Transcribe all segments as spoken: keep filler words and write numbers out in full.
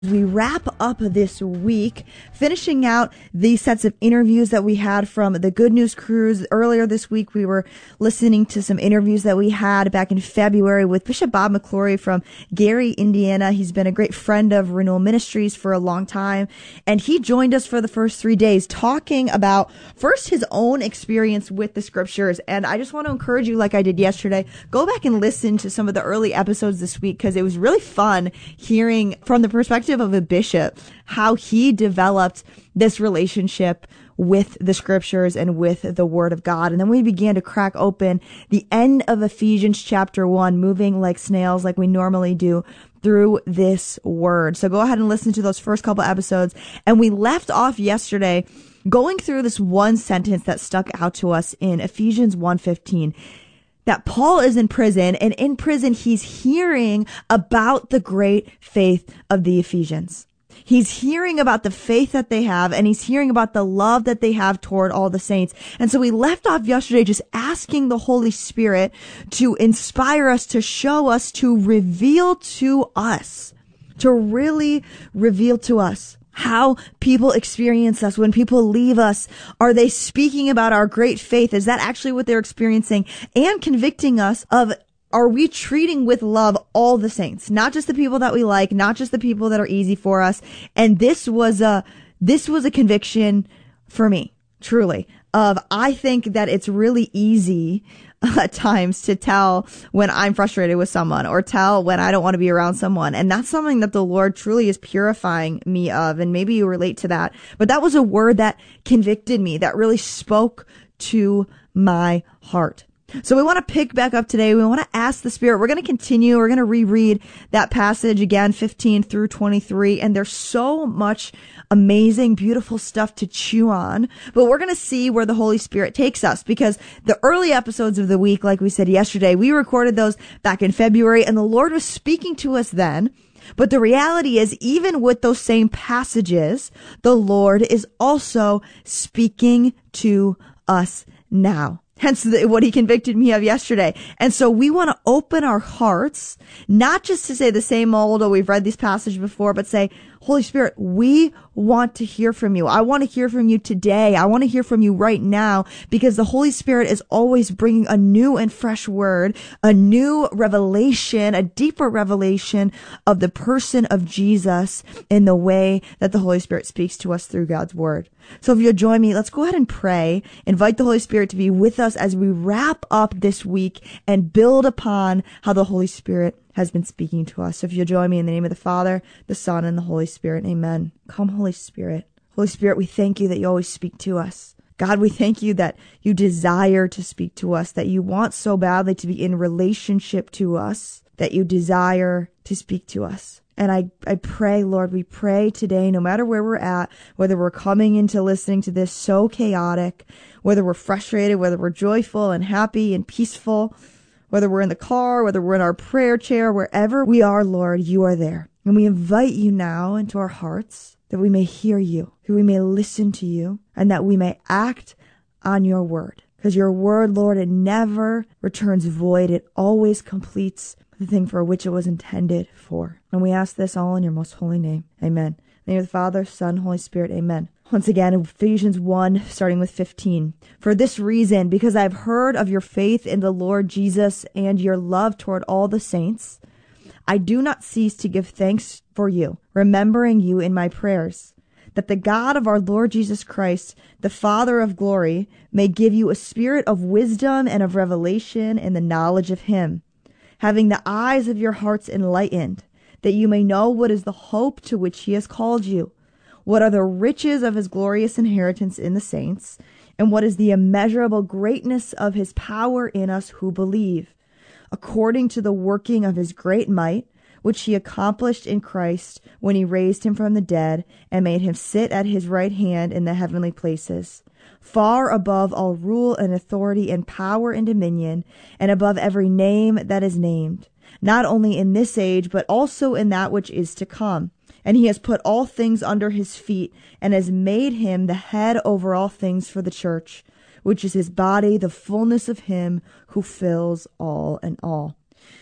We wrap up this week, finishing out the sets of interviews that we had from the Good News Cruise. Earlier this week, we were listening to some interviews that we had back in February with Bishop Bob McClory from Gary, Indiana. He's been a great friend of Renewal Ministries for a long time, and he joined us for the first three days talking about first his own experience with the scriptures. And I just want to encourage you, like I did yesterday, go back and listen to some of the early episodes this week, because it was really fun hearing from the perspective of a bishop how he developed this relationship with the scriptures and with the word of God. And then we began to crack open the end of Ephesians chapter one, moving like snails like we normally do through this word. So go ahead and listen to those first couple episodes. And we left off yesterday going through this one sentence that stuck out to us in Ephesians one fifteen. That Paul is in prison, and in prison, he's hearing about the great faith of the Ephesians. He's hearing about the faith that they have, and he's hearing about the love that they have toward all the saints. And so we left off yesterday just asking the Holy Spirit to inspire us, to show us, to reveal to us, to really reveal to us how people experience us. When people leave us, are they speaking about our great faith? Is that actually what they're experiencing? And convicting us of, are we treating with love all the saints? Not just the people that we like, not just the people that are easy for us. And this was a, this was a conviction for me, truly, of, I think that it's really easy at times to tell when I'm frustrated with someone, or tell when I don't want to be around someone. And that's something that the Lord truly is purifying me of. And maybe you relate to that. But that was a word that convicted me, that really spoke to my heart. So we want to pick back up today. We want to ask the Spirit. We're going to continue. We're going to reread that passage again, fifteen through twenty-three. And there's so much amazing, beautiful stuff to chew on. But we're going to see where the Holy Spirit takes us, because the early episodes of the week, like we said yesterday, we recorded those back in February, and the Lord was speaking to us then. But the reality is, even with those same passages, the Lord is also speaking to us now. Hence the, what he convicted me of yesterday. And so we want to open our hearts, not just to say the same old, oh, we've read this passage before, but say, Holy Spirit, we want to hear from you. I want to hear from you today. I want to hear from you right now, because the Holy Spirit is always bringing a new and fresh word, a new revelation, a deeper revelation of the person of Jesus in the way that the Holy Spirit speaks to us through God's word. So if you'll join me, let's go ahead and pray. Invite the Holy Spirit to be with us as we wrap up this week and build upon how the Holy Spirit has been speaking to us. So if you'll join me in the name of the Father, the Son, and the Holy Spirit. Amen. Come, Holy Spirit. Holy Spirit, we thank you that you always speak to us. God, we thank you that you desire to speak to us, that you want so badly to be in relationship to us, that you desire to speak to us. And I, I pray, Lord, we pray today, no matter where we're at, whether we're coming into listening to this so chaotic, whether we're frustrated, whether we're joyful and happy and peaceful, whether we're in the car, whether we're in our prayer chair, wherever we are, Lord, you are there. And we invite you now into our hearts, that we may hear you, that we may listen to you, and that we may act on your word. Because your word, Lord, it never returns void. It always completes the thing for which it was intended for. And we ask this all in your most holy name. Amen. In the name of the Father, Son, Holy Spirit. Amen. Once again, Ephesians one, starting with fifteen. For this reason, because I have heard of your faith in the Lord Jesus and your love toward all the saints, I do not cease to give thanks for you, remembering you in my prayers, that the God of our Lord Jesus Christ, the Father of glory, may give you a spirit of wisdom and of revelation in the knowledge of him, having the eyes of your hearts enlightened, that you may know what is the hope to which he has called you, what are the riches of his glorious inheritance in the saints, and what is the immeasurable greatness of his power in us who believe, according to the working of his great might, which he accomplished in Christ when he raised him from the dead and made him sit at his right hand in the heavenly places, far above all rule and authority and power and dominion, and above every name that is named, not only in this age, but also in that which is to come. And he has put all things under his feet, and has made him the head over all things for the church, which is his body, the fullness of him who fills all in all.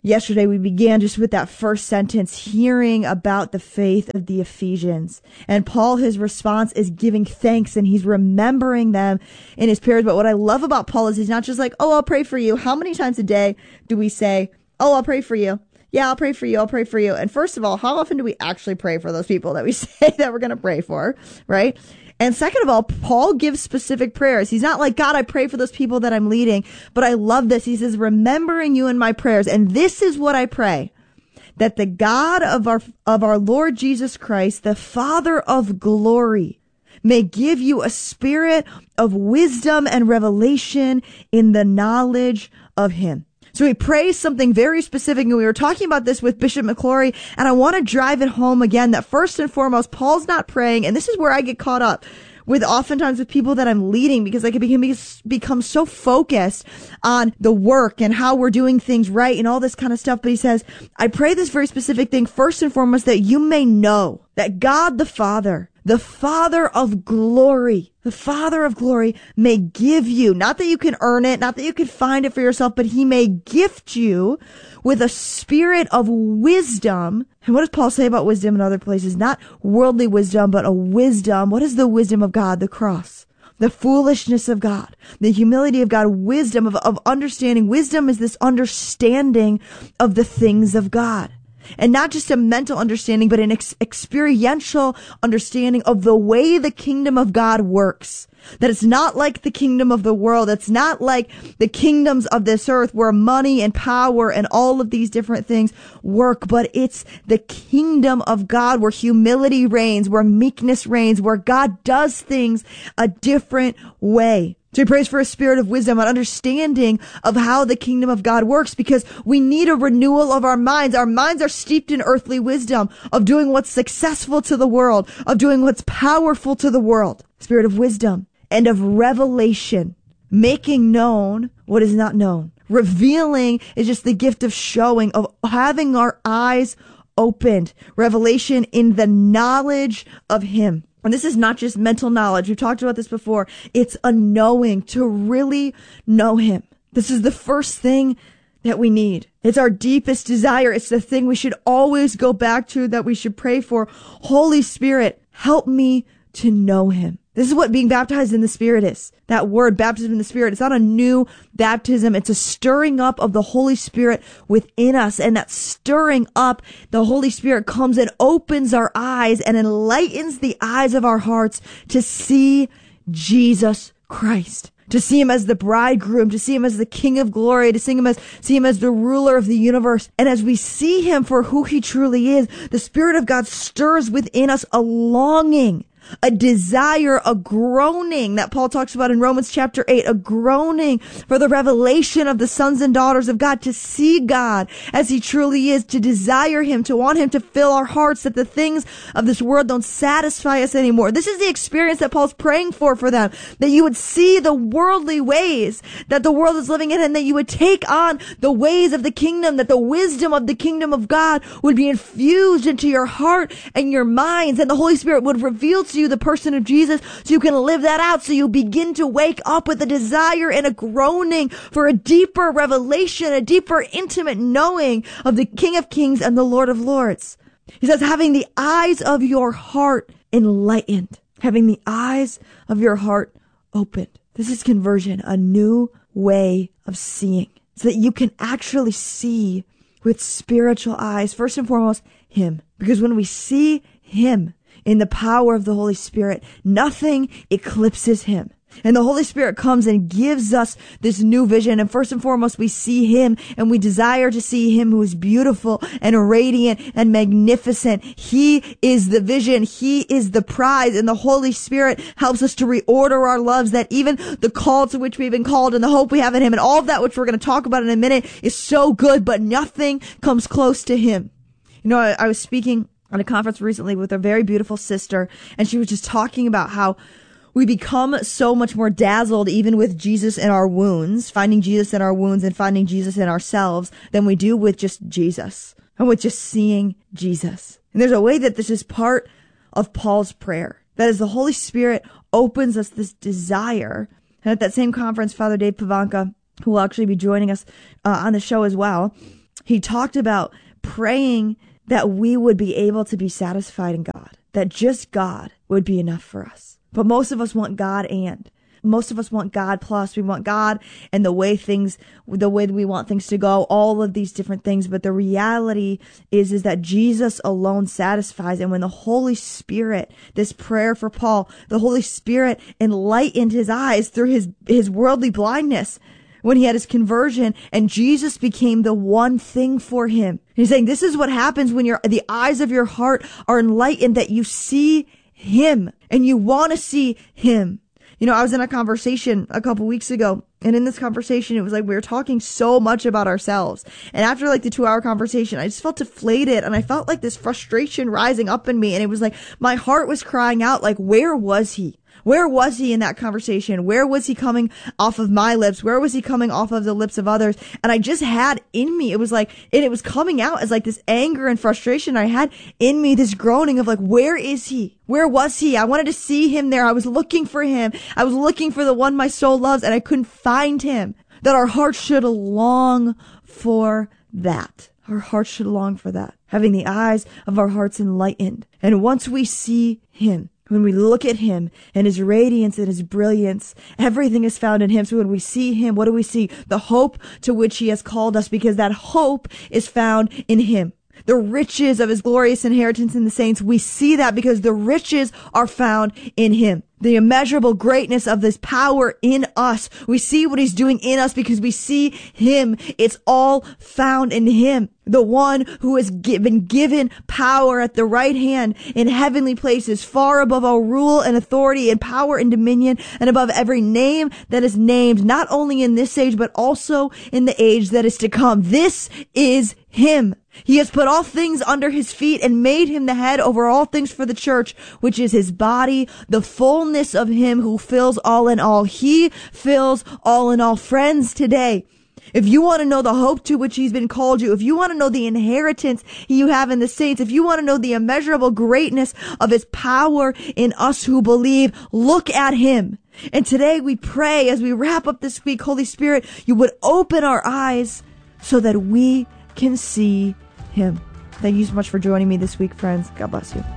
Yesterday, we began just with that first sentence, hearing about the faith of the Ephesians. And Paul, his response is giving thanks, and he's remembering them in his prayers. But what I love about Paul is he's not just like, oh, I'll pray for you. How many times a day do we say, oh, I'll pray for you? Yeah, I'll pray for you. I'll pray for you. And first of all, how often do we actually pray for those people that we say that we're going to pray for, right? And second of all, Paul gives specific prayers. He's not like, God, I pray for those people that I'm leading. But I love this. He says, remembering you in my prayers. And this is what I pray, that the God of our, of our Lord Jesus Christ, the Father of glory, may give you a spirit of wisdom and revelation in the knowledge of him. So he prays something very specific, and we were talking about this with Bishop McClory, and I want to drive it home again that first and foremost, Paul's not praying, and this is where I get caught up with oftentimes with people that I'm leading, because I can become, become so focused on the work and how we're doing things right and all this kind of stuff. But he says, I pray this very specific thing first and foremost, that you may know that God the Father, the Father of glory, the Father of glory may give you, not that you can earn it, not that you can find it for yourself, but he may gift you with a spirit of wisdom. And what does Paul say about wisdom in other places? Not worldly wisdom, but a wisdom. What is the wisdom of God? The cross, the foolishness of God, the humility of God, wisdom of, of understanding. Wisdom is this understanding of the things of God. And not just a mental understanding, but an ex- experiential understanding of the way the kingdom of God works. That it's not like the kingdom of the world. It's not like the kingdoms of this earth where money and power and all of these different things work, but it's the kingdom of God where humility reigns, where meekness reigns, where God does things a different way. So he prays for a spirit of wisdom, an understanding of how the kingdom of God works, because we need a renewal of our minds. Our minds are steeped in earthly wisdom of doing what's successful to the world, of doing what's powerful to the world. Spirit of wisdom and of revelation, making known what is not known. Revealing is just the gift of showing, of having our eyes opened. Revelation in the knowledge of him. And this is not just mental knowledge. We've talked about this before. It's a knowing, to really know him. This is the first thing that we need. It's our deepest desire. It's the thing we should always go back to, that we should pray for. Holy Spirit, help me to know him. This is what being baptized in the Spirit is. That word, baptism in the Spirit, it's not a new baptism. It's a stirring up of the Holy Spirit within us. And that stirring up, the Holy Spirit comes and opens our eyes and enlightens the eyes of our hearts to see Jesus Christ. To see him as the bridegroom, to see him as the King of glory, to see him as, see him as the ruler of the universe. And as we see him for who he truly is, the Spirit of God stirs within us a longing, a desire, a groaning that Paul talks about in Romans chapter eight, a groaning for the revelation of the sons and daughters of God, to see God as he truly is, to desire him, to want him to fill our hearts, that the things of this world don't satisfy us anymore. This is the experience that Paul's praying for for them, that you would see the worldly ways that the world is living in, and that you would take on the ways of the kingdom, that the wisdom of the kingdom of God would be infused into your heart and your minds, and the Holy Spirit would reveal to you the person of Jesus, so you can live that out, so you begin to wake up with a desire and a groaning for a deeper revelation, a deeper intimate knowing of the King of Kings and the Lord of Lords. He says, having the eyes of your heart enlightened, having the eyes of your heart opened. This is conversion, a new way of seeing, so that you can actually see with spiritual eyes, first and foremost, him. Because when we see him, in the power of the Holy Spirit, nothing eclipses him. And the Holy Spirit comes and gives us this new vision. And first and foremost, we see him, and we desire to see him who is beautiful and radiant and magnificent. He is the vision. He is the prize. And the Holy Spirit helps us to reorder our loves, that even the call to which we've been called and the hope we have in him and all of that, which we're going to talk about in a minute, is so good, but nothing comes close to him. You know, I, I was speaking on a conference recently with a very beautiful sister, and she was just talking about how we become so much more dazzled even with Jesus in our wounds, finding Jesus in our wounds and finding Jesus in ourselves, than we do with just Jesus and with just seeing Jesus. And there's a way that this is part of Paul's prayer, that as the Holy Spirit opens us this desire. And at that same conference, Father Dave Pavanka, who will actually be joining us uh, on the show as well, he talked about praying that we would be able to be satisfied in God, that just God would be enough for us. But most of us want God and. Most of us want God plus. We want God and the way things, the way that we want things to go, all of these different things. But the reality is, is that Jesus alone satisfies. And when the Holy Spirit, this prayer for Paul, the Holy Spirit enlightened his eyes through his, his worldly blindness when he had his conversion, and Jesus became the one thing for him. He's saying this is what happens when your, the eyes of your heart are enlightened, that you see him and you want to see him. You know, I was in a conversation a couple weeks ago, and in this conversation, it was like we were talking so much about ourselves. And after like the two hour conversation, I just felt deflated, and I felt like this frustration rising up in me. And it was like my heart was crying out, like, where was he? Where was he in that conversation? Where was he coming off of my lips? Where was he coming off of the lips of others? And I just had in me, it was like, and it was coming out as like this anger and frustration. I had in me this groaning of like, where is he? Where was he? I wanted to see him there. I was looking for him. I was looking for the one my soul loves, and I couldn't find him. That our hearts should long for that. Our hearts should long for that. Having the eyes of our hearts enlightened. And once we see him, when we look at him and his radiance and his brilliance, everything is found in him. So when we see him, what do we see? The hope to which he has called us, because that hope is found in him. The riches of his glorious inheritance in the saints, we see that because the riches are found in him. The immeasurable greatness of this power in us, we see what he's doing in us because we see him. It's all found in him. The one who has been given power at the right hand in heavenly places, far above all rule and authority and power and dominion, and above every name that is named, not only in this age, but also in the age that is to come. This is him. He has put all things under his feet and made him the head over all things for the church, which is his body, the fullness of him who fills all in all. He fills all in all. Friends, today, if you want to know the hope to which he's been called you, if you want to know the inheritance you have in the saints, if you want to know the immeasurable greatness of his power in us who believe, look at him. And today we pray as we wrap up this week, Holy Spirit, you would open our eyes so that we can see him. Thank you so much for joining me this week, friends. God bless you.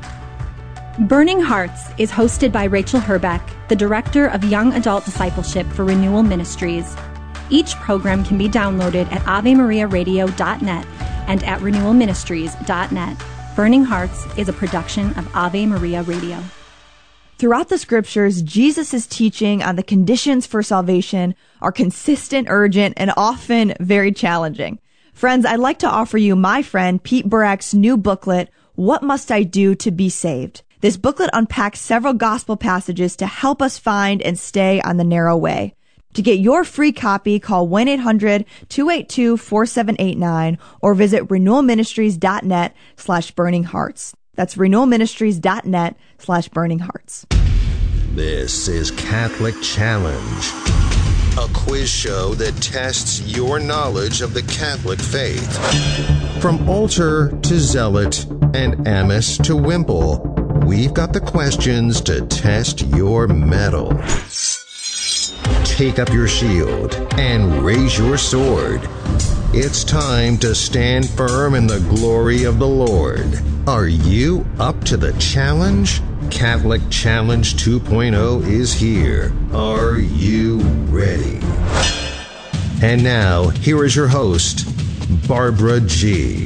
Burning Hearts is hosted by Rachel Herbeck, the Director of Young Adult Discipleship for Renewal Ministries. Each program can be downloaded at ave maria radio dot net and at renewal ministries dot net. Burning Hearts is a production of Ave Maria Radio. Throughout the scriptures, Jesus' teaching on the conditions for salvation are consistent, urgent, and often very challenging. Friends, I'd like to offer you my friend Pete Burack's new booklet, What Must I Do to Be Saved? This booklet unpacks several gospel passages to help us find and stay on the narrow way. To get your free copy, call one eight hundred two eight two four seven eight nine or visit renewal ministries dot net slash burning hearts. That's renewal ministries dot net slash burning hearts. This is Catholic Challenge, a quiz show that tests your knowledge of the Catholic faith. From altar to zealot and amice to wimple, we've got the questions to test your mettle. Take up your shield and raise your sword. It's time to stand firm in the glory of the Lord. Are you up to the challenge? Catholic Challenge two point oh is here. Are you ready? And now, here is your host, Barbara G.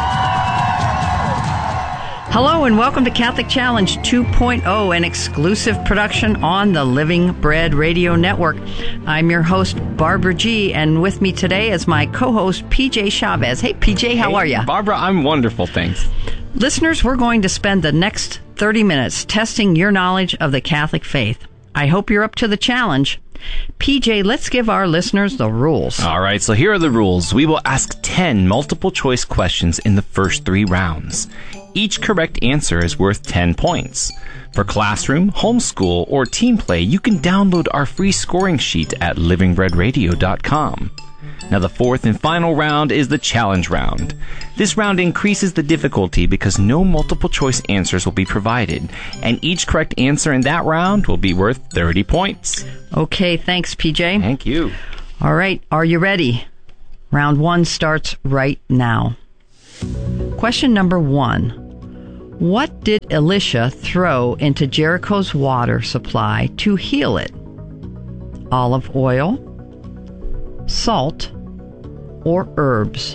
Hello and welcome to Catholic Challenge two point oh, an exclusive production on the Living Bread Radio Network. I'm your host, Barbara G., and with me today is my co-host, P J Chavez. Hey, P J, how hey, are you? Barbara, I'm wonderful, thanks. Listeners, we're going to spend the next thirty minutes testing your knowledge of the Catholic faith. I hope you're up to the challenge. P J, let's give our listeners the rules. All right, so here are the rules. We will ask ten multiple choice questions in the first three rounds. Each correct answer is worth ten points. For classroom, homeschool, or team play, you can download our free scoring sheet at living bread radio dot com. Now, the fourth and final round is the challenge round. This round increases the difficulty because no multiple choice answers will be provided, and each correct answer in that round will be worth thirty points. Okay, thanks, P J. Thank you. All right, are you ready? Round one starts right now. Question number one. What did Elisha throw into Jericho's water supply to heal it? Olive oil, salt, or herbs?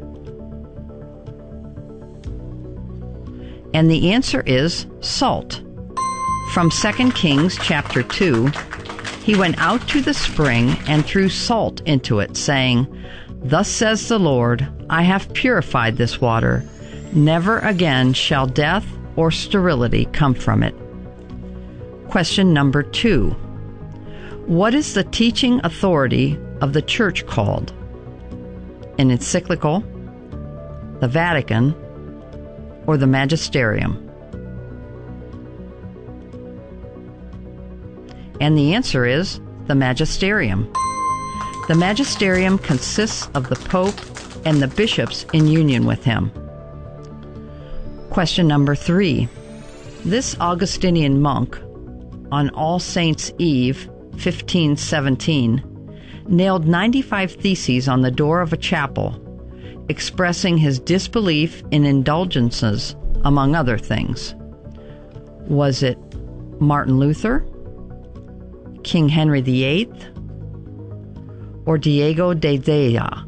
And the answer is salt. From Second Kings chapter two, he went out to the spring and threw salt into it, saying, "Thus says the Lord, I have purified this water. Never again shall death or sterility come from it." Question number two. What is the teaching authority of the Church called? An encyclical, the Vatican, or the Magisterium? And the answer is the Magisterium. The Magisterium consists of the Pope and the bishops in union with him. Question number three. This Augustinian monk, on All Saints' Eve, fifteen seventeen, nailed ninety-five theses on the door of a chapel, expressing his disbelief in indulgences, among other things. Was it Martin Luther, King Henry the Eighth, or Diego de Dea?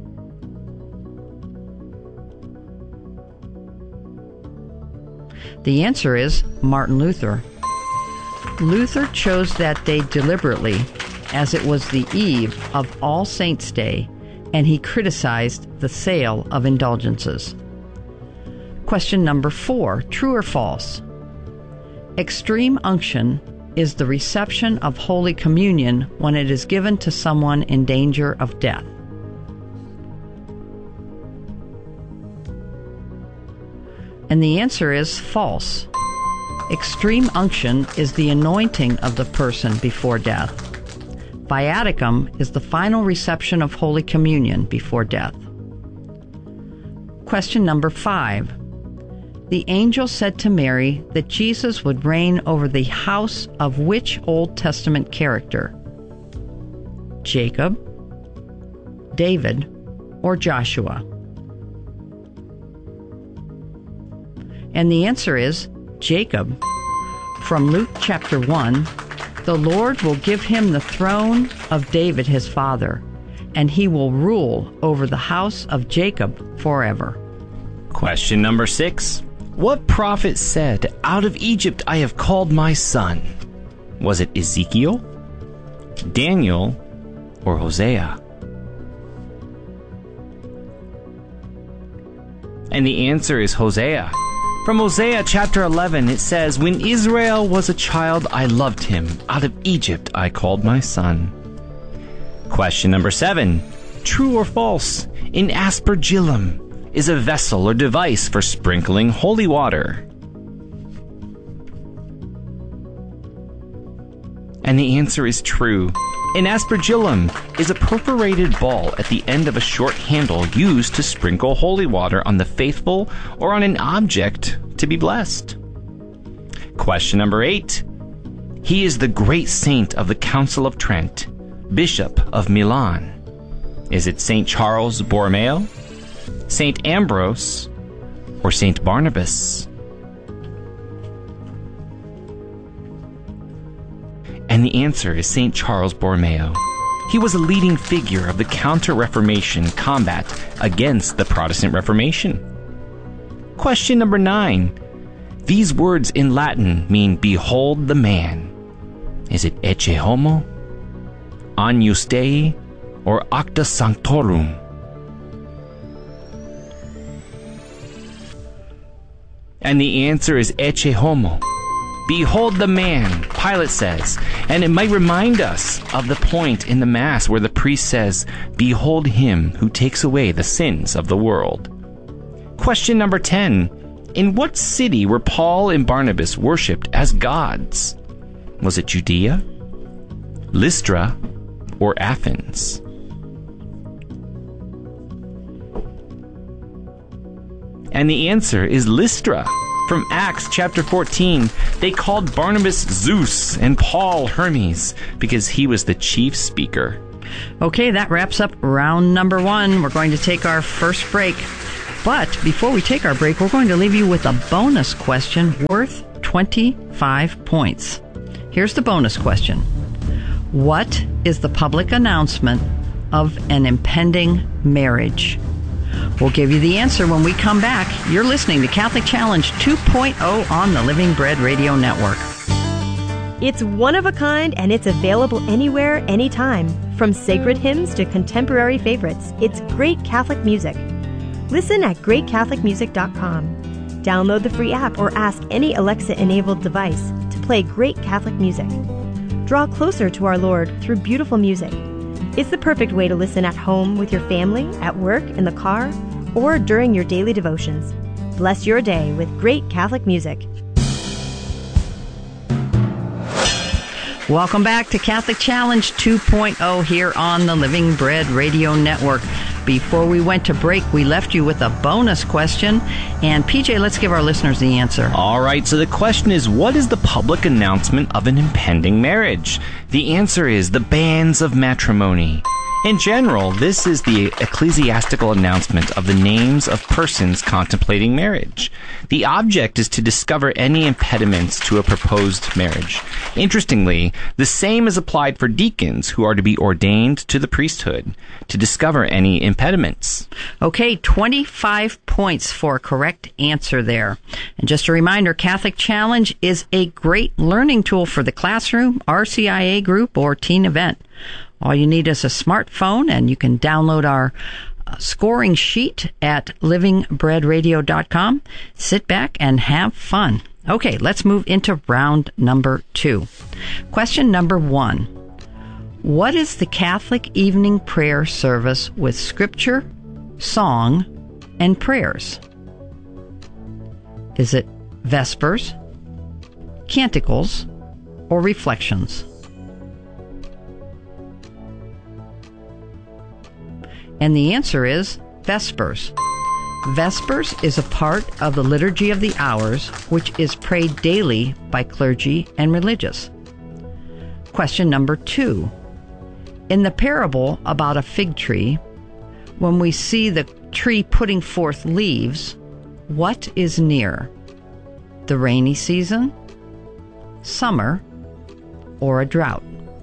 The answer is Martin Luther. Luther chose that day deliberately, as it was the eve of All Saints' Day, and he criticized the sale of indulgences. Question number four, true or false? Extreme unction is the reception of Holy Communion when it is given to someone in danger of death. And the answer is false. Extreme unction is the anointing of the person before death. Viaticum is the final reception of Holy Communion before death. Question number five. The angel said to Mary that Jesus would reign over the house of which Old Testament character? Jacob, David, or Joshua? And the answer is Jacob. From Luke chapter one, the Lord will give him the throne of David his father, and he will rule over the house of Jacob forever. Question number six. What prophet said, "Out of Egypt I have called my son"? Was it Ezekiel, Daniel, or Hosea? And the answer is Hosea. From Hosea chapter eleven, it says, "When Israel was a child, I loved him. Out of Egypt I called my son." Question number seven. True or false? An aspergillum is a vessel or device for sprinkling holy water. And the answer is true. An aspergillum is a perforated ball at the end of a short handle used to sprinkle holy water on the faithful or on an object to be blessed. Question number eight. He is the great saint of the Council of Trent, Bishop of Milan. Is it Saint Charles Borromeo, Saint Ambrose, or Saint Barnabas? And the answer is Saint Charles Borromeo. He was a leading figure of the Counter-Reformation combat against the Protestant Reformation. Question number nine. These words in Latin mean "behold the man." Is it Ecce Homo, Agnus Dei, or Acta Sanctorum? And the answer is Ecce Homo. Behold the man, Pilate says, and it might remind us of the point in the Mass where the priest says, "Behold him who takes away the sins of the world." Question number ten. In what city were Paul and Barnabas worshipped as gods? Was it Judea, Lystra, or Athens? And the answer is Lystra. From Acts chapter fourteen, they called Barnabas Zeus and Paul Hermes because he was the chief speaker. Okay, that wraps up round number one. We're going to take our first break. But before we take our break, we're going to leave you with a bonus question worth twenty-five points. Here's the bonus question. What is the public announcement of an impending marriage? We'll give you the answer when we come back. You're listening to Catholic Challenge two point oh on the Living Bread Radio Network. It's one of a kind, and it's available anywhere, anytime. From sacred hymns to contemporary favorites, it's great Catholic music. Listen at great catholic music dot com. Download the free app or ask any Alexa-enabled device to play great Catholic music. Draw closer to our Lord through beautiful music. It's the perfect way to listen at home with your family, at work, in the car, or during your daily devotions. Bless your day with great Catholic music. Welcome back to Catholic Challenge two point oh here on the Living Bread Radio Network. Before we went to break, we left you with a bonus question. And P J, let's give our listeners the answer. All right, so the question is, what is the public announcement of an impending marriage? The answer is the banns of matrimony. In general, this is the ecclesiastical announcement of the names of persons contemplating marriage. The object is to discover any impediments to a proposed marriage. Interestingly, the same is applied for deacons who are to be ordained to the priesthood, to discover any impediments. Okay, twenty-five points for a correct answer there. And just a reminder, Catholic Challenge is a great learning tool for the classroom, R C I A group, or teen event. All you need is a smartphone, and you can download our uh, scoring sheet at living bread radio dot com. Sit back and have fun. Okay, let's move into round number two. Question number one. What is the Catholic evening prayer service with scripture, song, and prayers? Is it Vespers, Canticles, or Reflections? And the answer is Vespers. Vespers is a part of the Liturgy of the Hours, which is prayed daily by clergy and religious. Question number two. In the parable about a fig tree, when we see the tree putting forth leaves, what is near? The rainy season, summer, or a drought?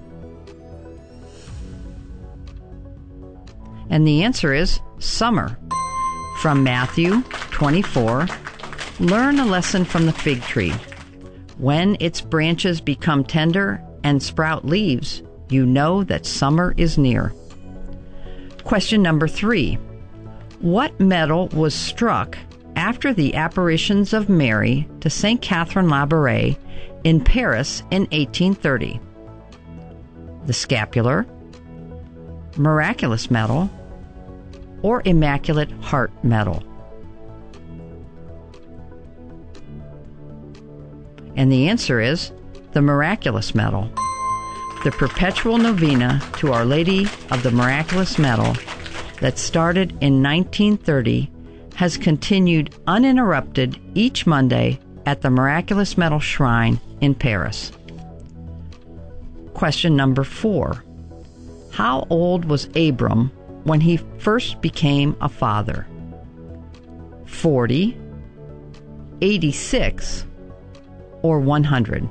And the answer is summer. From Matthew twenty-four, learn a lesson from the fig tree. When its branches become tender and sprout leaves, you know that summer is near. Question number three. What medal was struck after the apparitions of Mary to Saint Catherine Labouré in Paris in eighteen thirty? The scapular, miraculous medal, or Immaculate Heart medal? And the answer is the miraculous medal. The perpetual novena to Our Lady of the Miraculous Medal that started in nineteen thirty has continued uninterrupted each Monday at the Miraculous Medal Shrine in Paris. Question number four. How old was Abram when he first became a father? forty, eighty-six, or one hundred?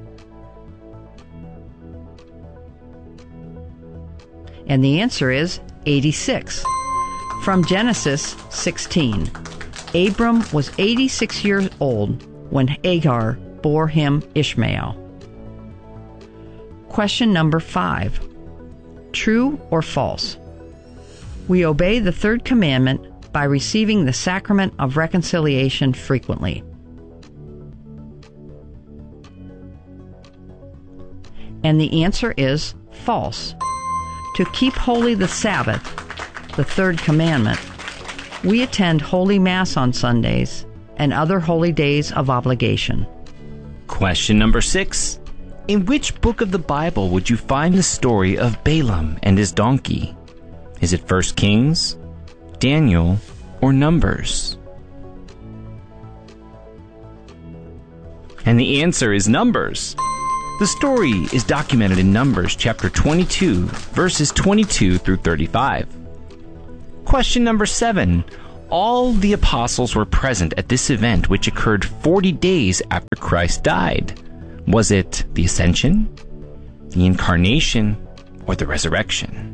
And the answer is eighty-six. From Genesis sixteen, Abram was eighty-six years old when Hagar bore him Ishmael. Question number five. True or false? We obey the third commandment by receiving the sacrament of reconciliation frequently. And the answer is false. To keep holy the Sabbath, the third commandment, we attend Holy Mass on Sundays and other holy days of obligation. Question number six. In which book of the Bible would you find the story of Balaam and his donkey? Is it First Kings, Daniel, or Numbers? And the answer is Numbers. The story is documented in Numbers chapter twenty-two, verses twenty-two through thirty-five. Question number seven. All the apostles were present at this event, which occurred forty days after Christ died. Was it the ascension, the incarnation, or the resurrection?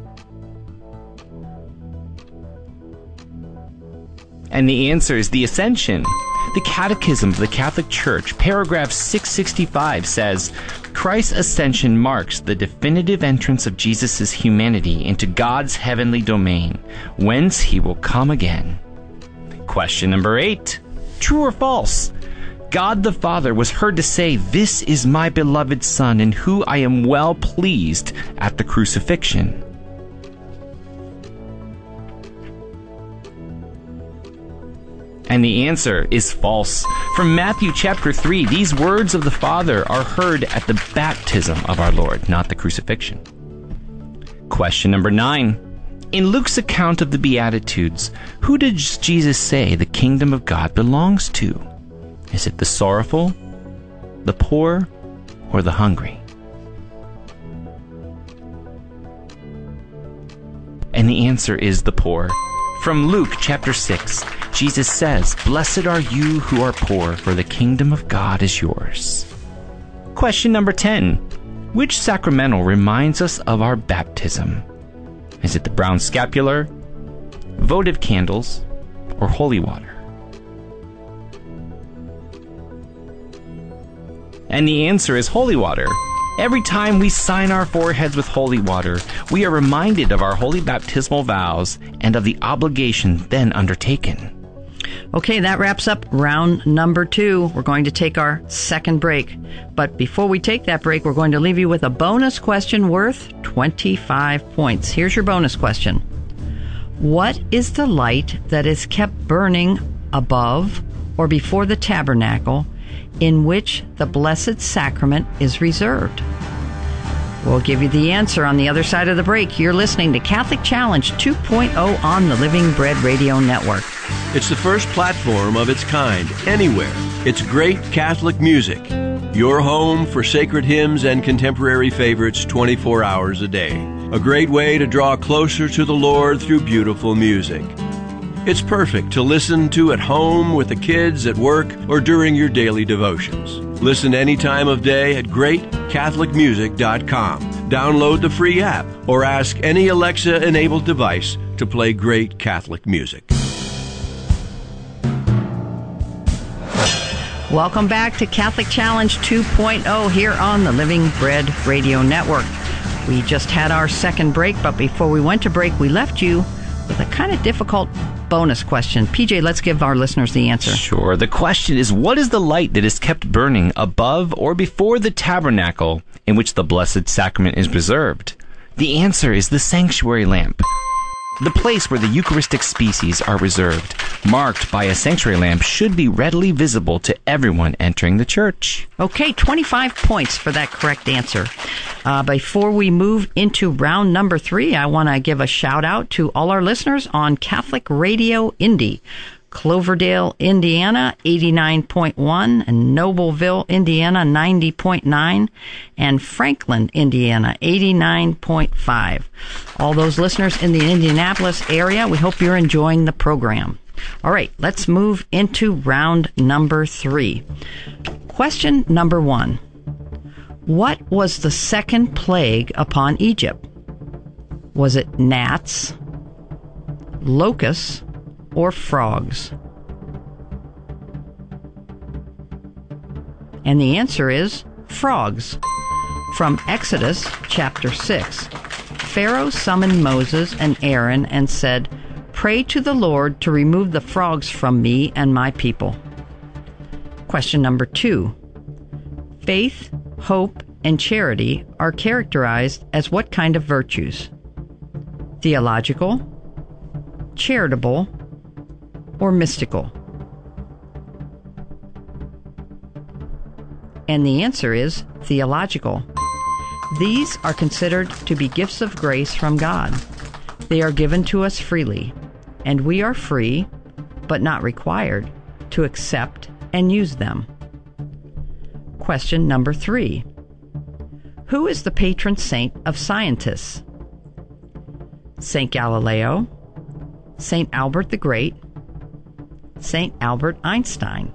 And the answer is the ascension. The Catechism of the Catholic Church, paragraph six sixty-five, says, Christ's ascension marks the definitive entrance of Jesus' humanity into God's heavenly domain, whence he will come again. Question number eight. True or false? God the Father was heard to say, This is my beloved Son, in whom I am well pleased, at the crucifixion. And the answer is false. From Matthew chapter three, these words of the Father are heard at the baptism of our Lord, not the crucifixion. Question number nine. In Luke's account of the Beatitudes, who does Jesus say the kingdom of God belongs to? Is it the sorrowful, the poor, or the hungry? And the answer is the poor. From Luke chapter six, Jesus says, Blessed are you who are poor, for the kingdom of God is yours. Question number ten. Which sacramental reminds us of our baptism? Is it the brown scapular, votive candles, or holy water? And the answer is holy water. Every time we sign our foreheads with holy water, we are reminded of our holy baptismal vows and of the obligation then undertaken. Okay, that wraps up round number two. We're going to take our second break. But before we take that break, we're going to leave you with a bonus question worth twenty-five points. Here's your bonus question. What is the light that is kept burning above or before the tabernacle in which the Blessed Sacrament is reserved? We'll give you the answer on the other side of the break. You're listening to Catholic Challenge two point oh on the Living Bread Radio Network. It's the first platform of its kind anywhere. It's great Catholic music. Your home for sacred hymns and contemporary favorites twenty-four hours a day. A great way to draw closer to the Lord through beautiful music. It's perfect to listen to at home, with the kids, at work, or during your daily devotions. Listen any time of day at great catholic music dot com. Download the free app or ask any Alexa-enabled device to play great Catholic music. Welcome back to Catholic Challenge two point oh here on the Living Bread Radio Network. We just had our second break, but before we went to break, we left you with a kind of difficult bonus question. P J, let's give our listeners the answer. Sure. The question is, what is the light that is kept burning above or before the tabernacle in which the Blessed Sacrament is preserved? The answer is the sanctuary lamp. The place where the Eucharistic species are reserved, marked by a sanctuary lamp, should be readily visible to everyone entering the church. Okay, twenty-five points for that correct answer. Uh, before we move into round number three, I want to give a shout out to all our listeners on Catholic Radio Indy. Cloverdale, Indiana, eighty-nine point one, and Nobleville, Indiana, ninety point nine, and Franklin, Indiana, eighty-nine point five. All those listeners in the Indianapolis area, we hope you're enjoying the program. All right, let's move into round number three. Question number one. What was the second plague upon Egypt? Was it gnats, locusts, or frogs? And the answer is frogs. From Exodus chapter six, Pharaoh summoned Moses and Aaron and said, Pray to the Lord to remove the frogs from me and my people. Question number two. Faith, hope, and charity are characterized as what kind of virtues? Theological, charitable, or mystical? And the answer is theological. These are considered to be gifts of grace from God. They are given to us freely, and we are free, but not required, to accept and use them. Question number three. Who is the patron saint of scientists? Saint Galileo, Saint Albert the Great, Saint Albert Einstein.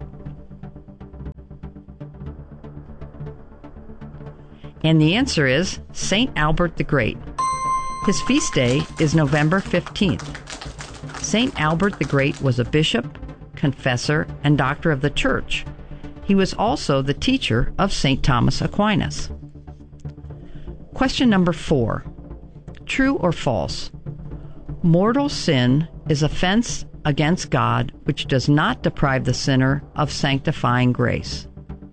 And the answer is Saint Albert the Great. His feast day is November fifteenth. Saint Albert the Great was a bishop, confessor, and doctor of the church. He was also the teacher of Saint Thomas Aquinas. Question number four. True or false? Mortal sin is offense against God which does not deprive the sinner of sanctifying grace.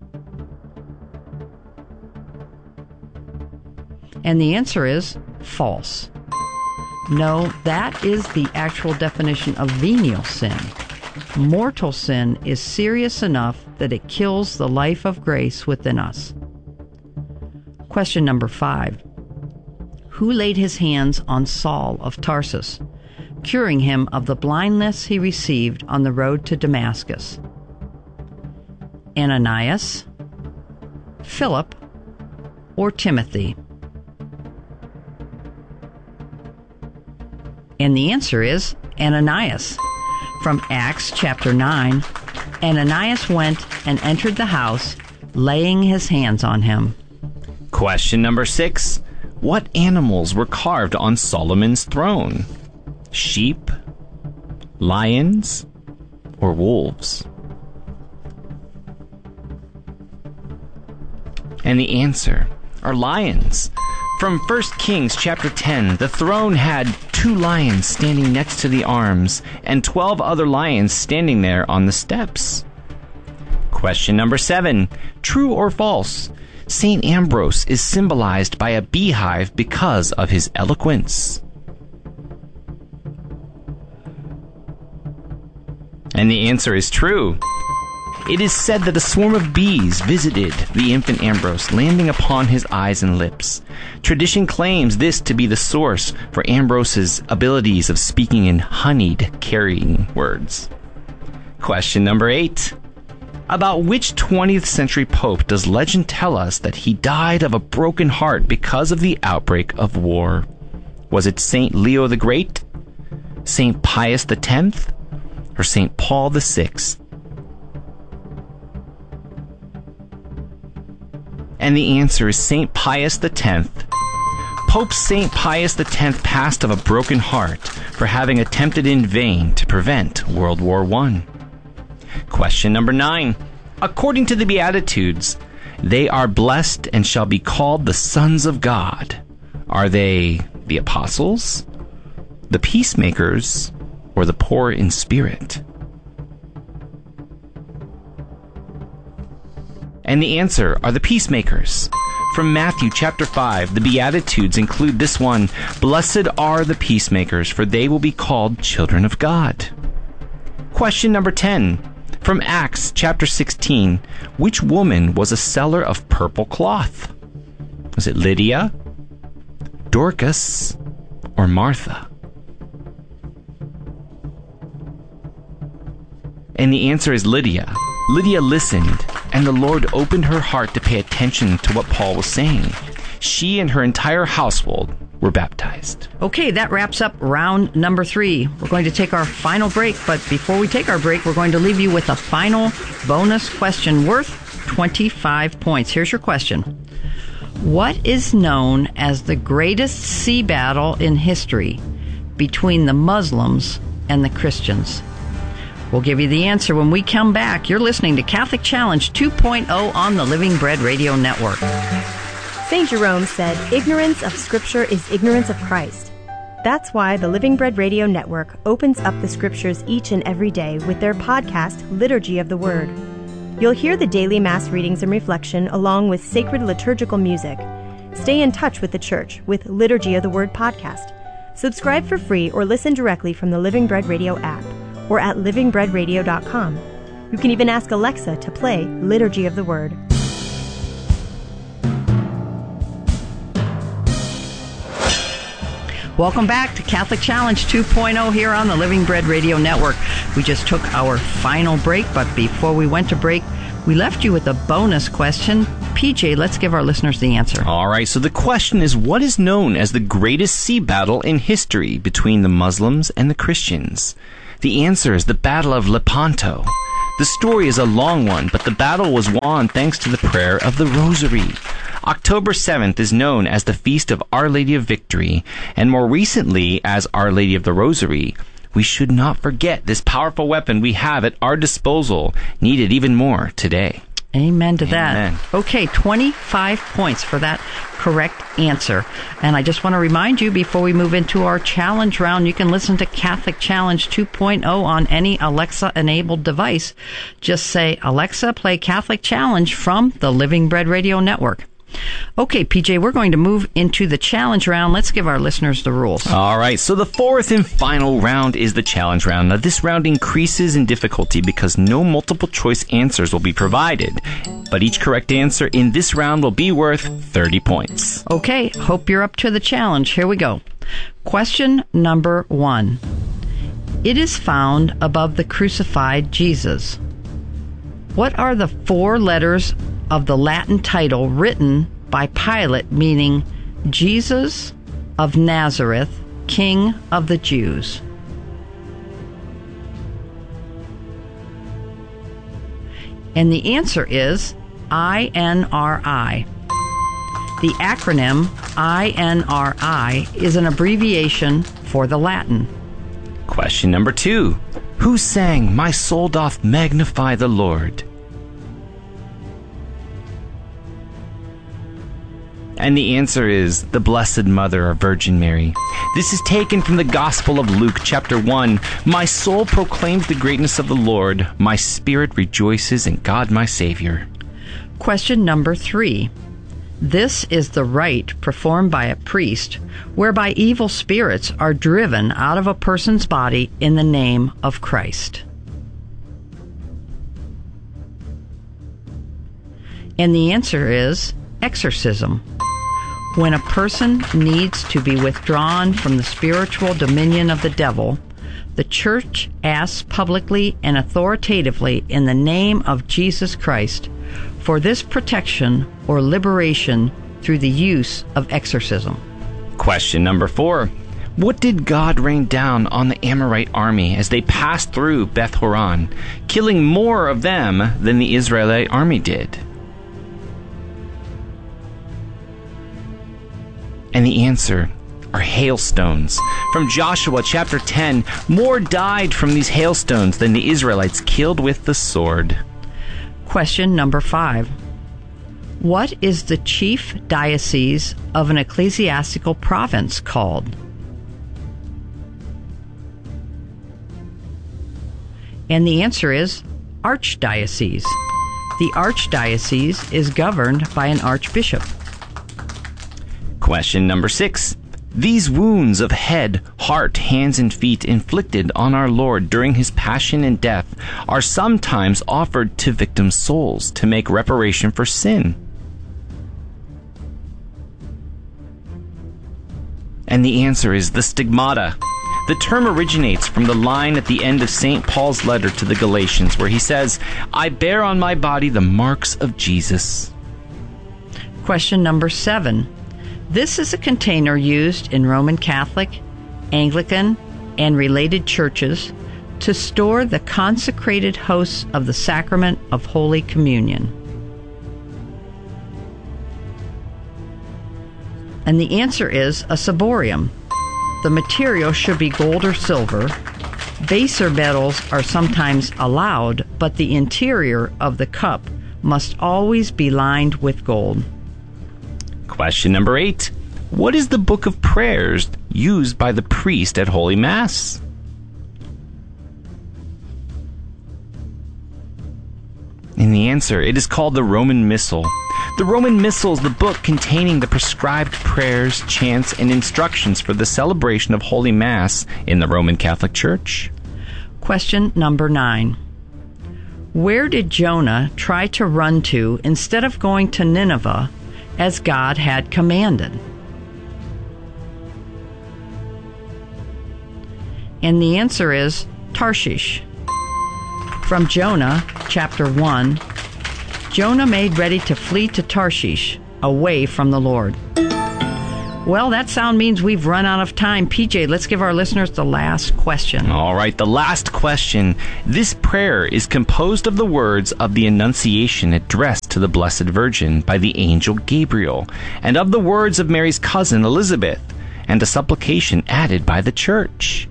And the answer is false. No, that is the actual definition of venial sin. Mortal sin is serious enough that it kills the life of grace within us. Question number five. Who laid his hands on Saul of Tarsus, curing him of the blindness he received on the road to Damascus? Ananias, Philip, or Timothy? And the answer is Ananias. From Acts chapter nine, Ananias went and entered the house, laying his hands on him. Question number six. What animals were carved on Solomon's throne? Sheep, lions, or wolves? And the answer are lions. From First Kings chapter ten, the throne had two lions standing next to the arms and twelve other lions standing there on the steps. Question number seven. True or false? Saint Ambrose is symbolized by a beehive because of his eloquence. And the answer is true. It is said that a swarm of bees visited the infant Ambrose, landing upon his eyes and lips. Tradition claims this to be the source for Ambrose's abilities of speaking in honeyed, carrying words. Question number eight. About which twentieth century pope does legend tell us that he died of a broken heart because of the outbreak of war? Was it Saint Leo the Great, Saint Pius the Tenth, or Saint Paul the Sixth? And the answer is Saint Pius the Tenth. Pope Saint Pius the Tenth passed of a broken heart for having attempted in vain to prevent World War One. Question number nine. According to the Beatitudes, they are blessed and shall be called the sons of God. Are they the apostles, the peacemakers, or the poor in spirit? And the answer are the peacemakers. From Matthew chapter five, the Beatitudes include this one: Blessed are the peacemakers, for they will be called children of God. Question number ten. From Acts chapter sixteen, which woman was a seller of purple cloth? Was it Lydia, Dorcas, or Martha? And the answer is Lydia. Lydia listened, and the Lord opened her heart to pay attention to what Paul was saying. She and her entire household were baptized. Okay, that wraps up round number three. We're going to take our final break, but before we take our break, we're going to leave you with a final bonus question worth twenty-five points. Here's your question. What is known as the greatest sea battle in history between the Muslims and the Christians? We'll give you the answer when we come back. You're listening to Catholic Challenge two point oh on the Living Bread Radio Network. Saint Jerome said, ignorance of Scripture is ignorance of Christ. That's why the Living Bread Radio Network opens up the Scriptures each and every day with their podcast, Liturgy of the Word. You'll hear the daily Mass readings and reflection along with sacred liturgical music. Stay in touch with the Church with Liturgy of the Word podcast. Subscribe for free or listen directly from the Living Bread Radio app or at living bread radio dot com. You can even ask Alexa to play Liturgy of the Word. Welcome back to Catholic Challenge two point oh here on the Living Bread Radio Network. We just took our final break, but before we went to break, We left you with a bonus question. P J, let's give our listeners the answer. All right, so the question is, what is known as the greatest sea battle in history between the Muslims and the Christians? The answer is the Battle of Lepanto. The story is a long one, but the battle was won thanks to the prayer of the Rosary. October seventh is known as the Feast of Our Lady of Victory, and more recently as Our Lady of the Rosary. We should not forget this powerful weapon we have at our disposal, needed even more today. Amen to Amen. that. Okay, twenty-five points for that correct answer. And I just want to remind you, before we move into our challenge round, you can listen to Catholic Challenge two point oh on any Alexa-enabled device. Just say, Alexa, play Catholic Challenge from the Living Bread Radio Network. Okay, P J, we're going to move into the challenge round. Let's give our listeners the rules. All right, so the fourth and final round is the challenge round. Now, this round increases in difficulty because no multiple choice answers will be provided. But each correct answer in this round will be worth thirty points. Okay, hope you're up to the challenge. Here we go. Question number one. It is found above the crucified Jesus. What are the four letters of the Latin title written by Pilate, meaning Jesus of Nazareth, King of the Jews? And the answer is I N R I. The acronym I N R I is an abbreviation for the Latin. Question number two. Who sang, "My soul doth magnify the Lord"? And the answer is the Blessed Mother, our Virgin Mary. This is taken from the Gospel of Luke, chapter one. My soul proclaims the greatness of the Lord. My spirit rejoices in God my Savior. Question number three. This is the rite performed by a priest whereby evil spirits are driven out of a person's body in the name of Christ. And the answer is exorcism. When a person needs to be withdrawn from the spiritual dominion of the devil, the Church asks publicly and authoritatively in the name of Jesus Christ for this protection or liberation through the use of exorcism. Question number four. What did God rain down on the Amorite army as they passed through Beth Horon, killing more of them than the Israelite army did? And the answer are hailstones. From Joshua chapter ten, more died from these hailstones than the Israelites killed with the sword. Question number five. What is the chief diocese of an ecclesiastical province called? And the answer is archdiocese. The archdiocese is governed by an archbishop. Question number six. These wounds of head, heart, hands, and feet inflicted on our Lord during his passion and death are sometimes offered to victims' souls to make reparation for sin. And the answer is the stigmata. The term originates from the line at the end of Saint Paul's letter to the Galatians where he says, I bear on my body the marks of Jesus. Question number seven. This is a container used in Roman Catholic, Anglican, and related churches to store the consecrated hosts of the sacrament of Holy Communion. And the answer is a ciborium. The material should be gold or silver. Baser metals are sometimes allowed, but the interior of the cup must always be lined with gold. Question number eight. What is the book of prayers used by the priest at Holy Mass? And the answer, it is called the Roman Missal. The Roman Missal is the book containing the prescribed prayers, chants, and instructions for the celebration of Holy Mass in the Roman Catholic Church. Question number nine. Where did Jonah try to run to instead of going to Nineveh as God had commanded? And the answer is Tarshish. From Jonah chapter one, Jonah made ready to flee to Tarshish, away from the Lord. Well, that sound means we've run out of time. P J, let's give our listeners the last question. All right, the last question. This prayer is composed of the words of the Annunciation addressed to the Blessed Virgin by the angel Gabriel, and of the words of Mary's cousin Elizabeth, and a supplication added by the Church.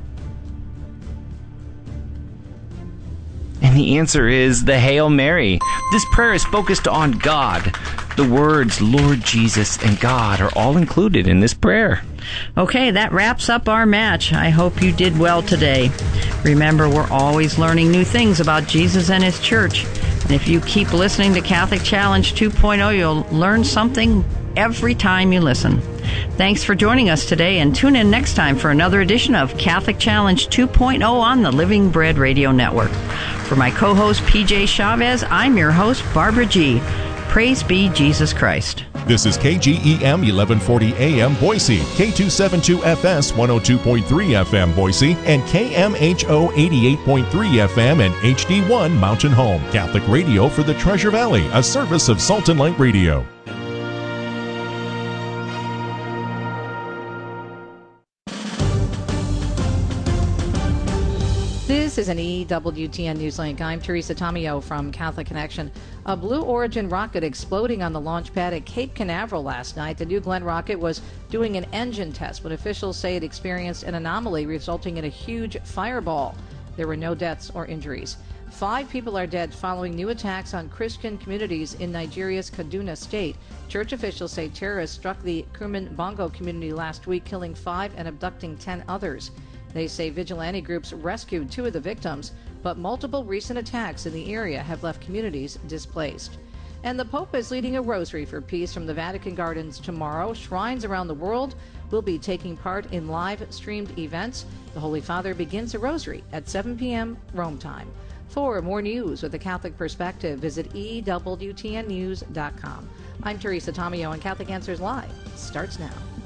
And the answer is the Hail Mary. This prayer is focused on God. The words Lord Jesus and God are all included in this prayer. Okay, that wraps up our match. I hope you did well today. Remember, we're always learning new things about Jesus and His Church. And if you keep listening to Catholic Challenge two point oh, you'll learn something every time you listen. Thanks for joining us today, and tune in next time for another edition of Catholic Challenge two point oh on the Living Bread Radio Network. For my co-host P J Chavez, I'm your host Barbara G. Praise be Jesus Christ. This is K G E M eleven forty A M Boise, K two seventy-two F S one oh two point three F M Boise, and K M H O eighty-eight point three F M and H D one Mountain Home. Catholic radio for the Treasure Valley, a service of Salt and Light Radio. This is an E W T N Newslink. I'm Teresa Tomeo from Catholic Connection. A Blue Origin rocket exploding on the launch pad at Cape Canaveral last night. The New Glenn rocket was doing an engine test when officials say it experienced an anomaly resulting in a huge fireball. There were no deaths or injuries. Five people are dead following new attacks on Christian communities in Nigeria's Kaduna state. Church officials say terrorists struck the Kurman Bongo community last week, killing five and abducting ten others. They say vigilante groups rescued two of the victims, but multiple recent attacks in the area have left communities displaced. And the Pope is leading a rosary for peace from the Vatican Gardens tomorrow. Shrines around the world will be taking part in live-streamed events. The Holy Father begins a rosary at seven p.m. Rome time. For more news with a Catholic perspective, visit E W T N news dot com. I'm Teresa Tomeo, and Catholic Answers Live starts now.